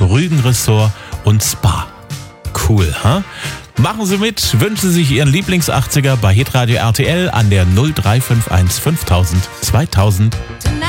Rügen-Ressort und Spa. Cool, ha? Machen Sie mit, wünschen Sie sich Ihren Lieblings-80er bei Hitradio RTL an der 0351 5000 2000.